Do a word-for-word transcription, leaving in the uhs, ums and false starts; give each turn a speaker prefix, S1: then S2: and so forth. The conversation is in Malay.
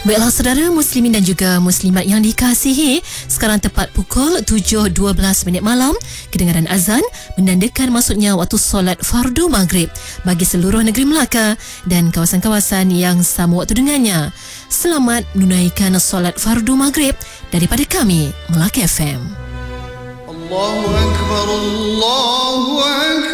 S1: Baiklah saudara muslimin dan juga muslimat yang dikasihi, sekarang tepat pukul tujuh dua belas minit malam, kedengaran azan menandakan masuknya waktu solat fardu maghrib bagi seluruh negeri Melaka dan kawasan-kawasan yang sama waktu dengannya. Selamat menunaikan solat fardu maghrib daripada kami, Melaka F M.
S2: Allahu Akbar, Allahu Akbar.